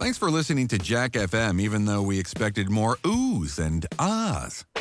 Thanks for listening to Jack FM, even though we expected more oohs and ahs.